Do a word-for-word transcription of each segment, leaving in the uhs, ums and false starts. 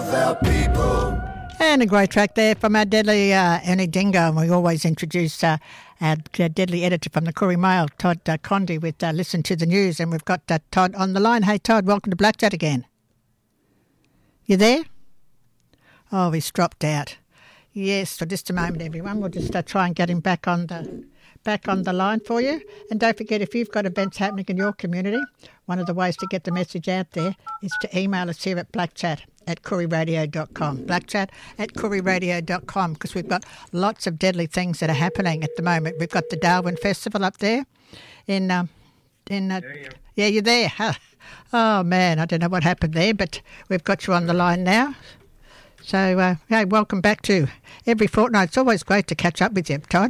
of our people. And a great track there from our deadly uh, Ernie Dingo. And we always introduce uh, our deadly editor from the Koori Mail, Todd uh, Condy, with uh, Listen to the News. And we've got uh, Todd on the line. Hey, Todd, welcome to Black Chat again. You there? Oh, he's dropped out. Yes, so just a moment, everyone. We'll just uh, try and get him back on the back on the line for you. And don't forget, if you've got events happening in your community, one of the ways to get the message out there is to email us here at blackchat at koori radio dot com. Blackchat at koori radio dot com, because we've got lots of deadly things that are happening at the moment. We've got the Darwin Festival up there in... Um, in uh, yeah, yeah, you're there. Huh. Oh, man, I don't know what happened there, but we've got you on the line now. So, uh, hey, welcome back to Every Fortnight. It's always great to catch up with you, Todd.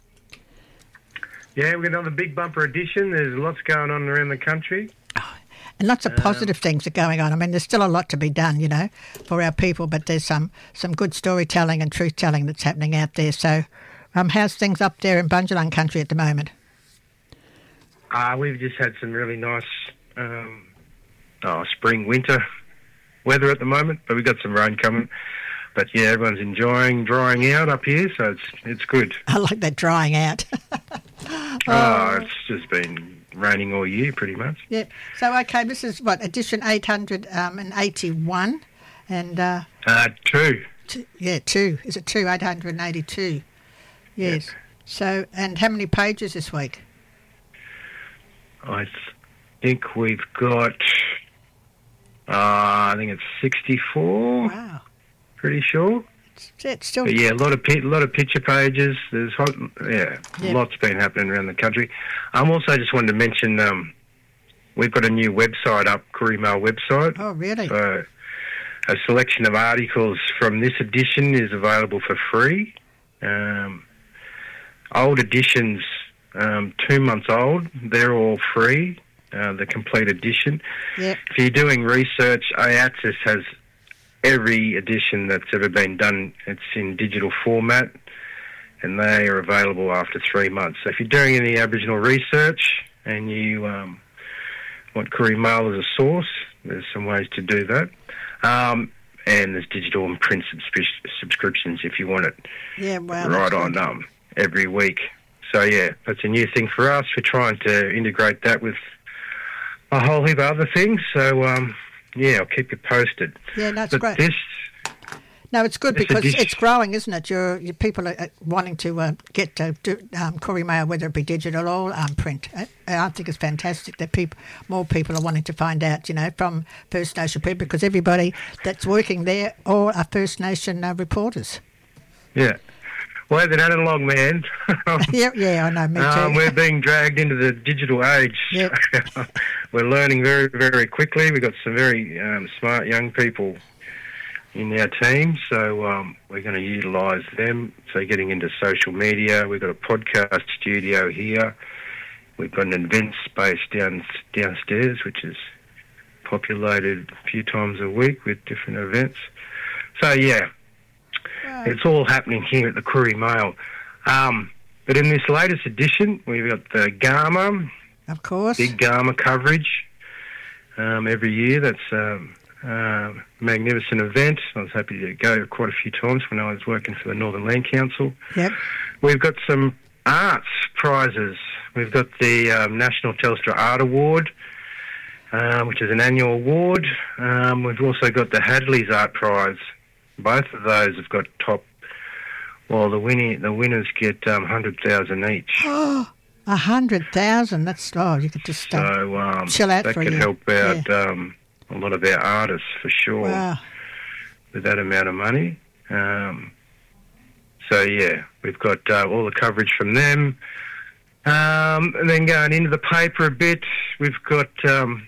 Yeah, we've got another big bumper edition. There's lots going on around the country. Oh, and lots of positive um, things are going on. I mean, there's still a lot to be done, you know, for our people, but there's some, some good storytelling and truth-telling that's happening out there. So um, how's things up there in Bundjalung country at the moment? Uh, we've just had some really nice um, oh, spring, winter weather at the moment, but we've got some rain coming. But yeah, everyone's enjoying drying out up here, so it's it's good. I like that, drying out. oh. oh, it's just been raining all year, pretty much. Yep. So okay, this is what, edition eight hundred eighty-one, and uh, uh two. two. Yeah, two. Is it two? Eight hundred and eighty-two. Yes. Yep. So, and how many pages this week? I think we've got. Uh, I think it's sixty-four. Wow. Pretty sure. It's, it's still. But yeah, a lot of a lot of picture pages. There's hot, yeah, yep. lots been happening around the country. I'm also just wanted to mention um, we've got a new website up, Koori Mail website. Oh, really? So a selection of articles from this edition is available for free. Um, old editions, um, two months old, they're all free. Uh, the complete edition. Yep. If you're doing research, A A T S has every edition that's ever been done. It's in digital format, and they are available after three months. So if you're doing any Aboriginal research and you um, want Koori Mail as a source, there's some ways to do that. Um, and there's digital and print subscri- subscriptions if you want it. Yeah, wow. Right on um, every week. So yeah, that's a new thing for us. We're trying to integrate that with a whole heap of other things. So um, yeah, I'll keep you posted. Yeah, that's but great. This, no, it's good this because edition, it's growing, isn't it? Your, your people are wanting to uh, get to do, um, Koori Mail, whether it be digital or um, print. I, I think it's fantastic that people, more people are wanting to find out, you know, from First Nation people, because everybody that's working there all are First Nation uh, reporters. Yeah. Well, they've had it along, man. yeah, yeah, I know, me too. Um, we're being dragged into the digital age. Yep. We're learning very, very quickly. We've got some very um, smart young people in our team, so um, we're going to utilise them. So getting into social media, we've got a podcast studio here. We've got an event space down downstairs, which is populated a few times a week with different events. So, yeah. Right. It's all happening here at the Koori Mail. Um, but in this latest edition, we've got the Garma. Of course. Big Garma coverage um, every year. That's um, a magnificent event. I was happy to go quite a few times when I was working for the Northern Land Council. Yep. We've got some arts prizes. We've got the um, National Telstra Art Award, um, which is an annual award. Um, we've also got the Hadley's Art Prize. Both of those have got top. Well, the winning the winners get um, one hundred thousand each. Oh, one hundred thousand. That's oh, you could just uh, so um, chill out that for can you. help out yeah. um, a lot of our artists for sure. Wow. With that amount of money. Um, so yeah, we've got uh, all the coverage from them. Um, and then going into the paper a bit, we've got. Um,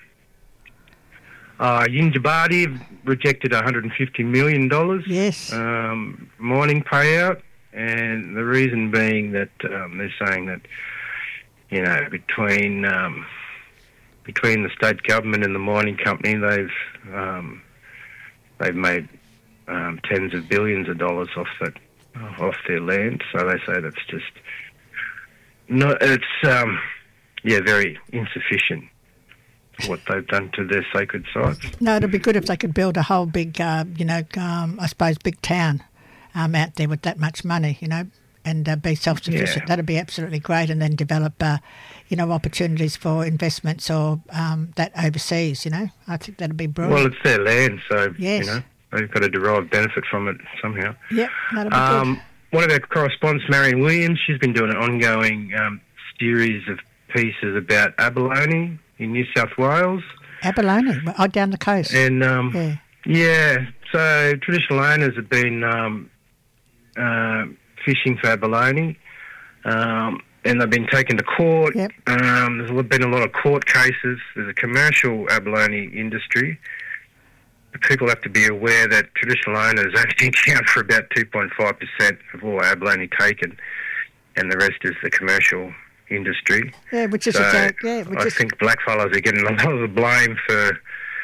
Uh, Yindjibarndi rejected one hundred fifty million dollars yes. um, mining payout, and the reason being that um, they're saying that, you know, between um, between the state government and the mining company, they've um, they've made um, tens of billions of dollars off that off their land. So they say that's just no, it's um, yeah, very insufficient. what they've done to their sacred sites. No, it'd be good if they could build a whole big, uh, you know, um, I suppose, big town um, out there with that much money, you know, and uh, be self-sufficient. Yeah. That'd be absolutely great, and then develop, uh, you know, opportunities for investments or um, that overseas, you know. I think that'd be brilliant. Well, it's their land, so, yes. you know, they've got to derive benefit from it somehow. Yep, that'd be um, good. One of our correspondents, Marion Williams, she's been doing an ongoing um, series of pieces about abalone in New South Wales. Abalone, oh, down the coast. And, um, yeah. yeah, so traditional owners have been um, uh, fishing for abalone, um, and they've been taken to court. Yep. Um, there's been a lot of court cases. There's a commercial abalone industry. People have to be aware that traditional owners actually account for about two point five percent of all abalone taken, and the rest is the commercial industry. Yeah, which is so a joke. Yeah, which I is... think blackfellas are getting a lot of the blame for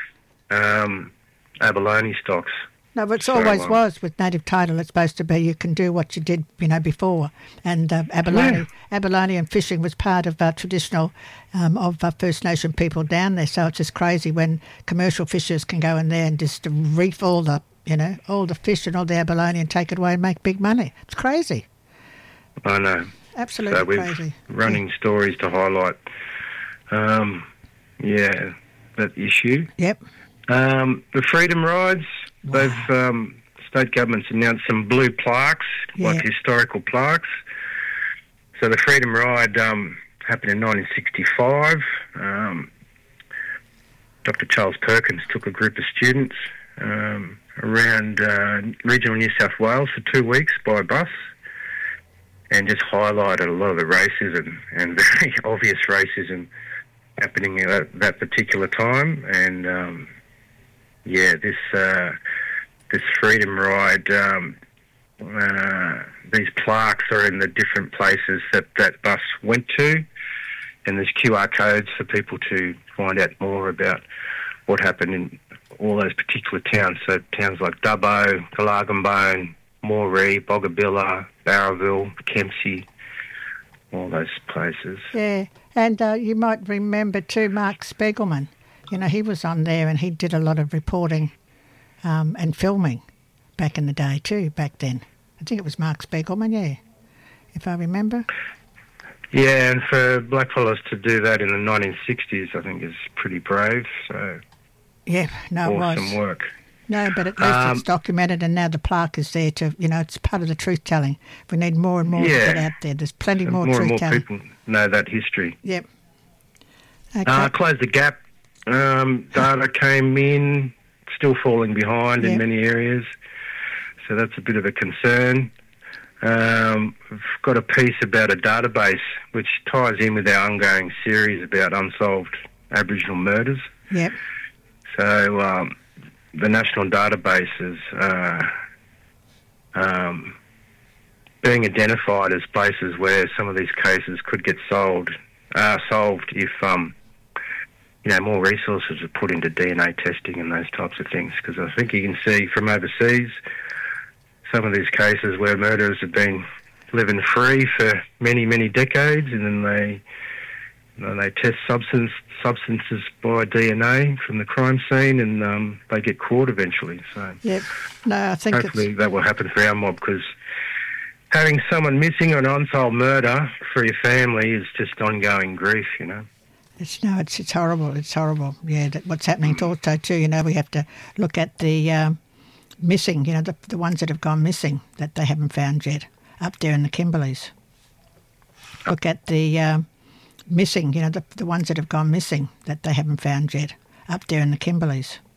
um, abalone stocks. No, but it So, always um, was with native title. It's supposed to be you can do what you did, you know, before. And uh, abalone, Yeah. abalone and fishing was part of uh, traditional um, of uh, First Nation people down there. So it's just crazy when commercial fishers can go in there and just reef all the, you know, all the fish and all the abalone and take it away and make big money. It's crazy. I know. Absolutely so we're crazy. running stories to highlight, um, yeah, that issue. Yep. Um, the Freedom Rides, Wow. they've um, state government's announced some blue plaques, Yeah. like historical plaques. So the Freedom Ride um, happened in nineteen sixty-five. Um, Doctor Charles Perkins took a group of students um, around uh, regional New South Wales for two weeks by bus, and just highlighted a lot of the racism and very obvious racism happening at that, that particular time. And um, yeah, this uh, this Freedom Ride, um, uh, these plaques are in the different places that that bus went to, and there's Q R codes for people to find out more about what happened in all those particular towns. So towns like Dubbo, Galargambone, Moree, Bogabilla, Barraville, Kempsey, all those places. Yeah, and uh, you might remember too Mark Spiegelman. You know, he was on there and he did a lot of reporting um, and filming back in the day too, back then. I think it was Mark Spiegelman, yeah, if I remember. Yeah, and for blackfellas to do that in the nineteen sixties, I think is pretty brave. So Yeah, no, it awesome was. work. No, but at least Um, it's documented and now the plaque is there to, you know, it's part of the truth-telling. We need more and more Yeah. to get out there. There's plenty And more, more and more truth-telling. people know that history. Yep. Okay. Uh, Close the Gap um, data came in, still falling behind Yeah. in many areas. So that's a bit of a concern. Um, we've got a piece about a database which ties in with our ongoing series about unsolved Aboriginal murders. Yep. So um, the national database is uh, um, being identified as places where some of these cases could get solved, uh, solved if um, you know, more resources are put into D N A testing and those types of things. Because I think you can see from overseas some of these cases where murderers have been living free for many, many decades, and then they you know, they test substance substances by D N A from the crime scene, and um, they get caught eventually. So Yep. No, I think hopefully it's... that will happen for our mob, because having someone missing or an unsolved murder for your family is just ongoing grief, you know. It's, no, it's it's horrible. It's horrible. Yeah, that what's happening to also too. You know, we have to look at the um, missing. You know, the the ones that have gone missing that they haven't found yet up there in the Kimberleys. Look at the um, missing. You know, the the ones that have gone missing that they haven't found yet up there in the Kimberleys.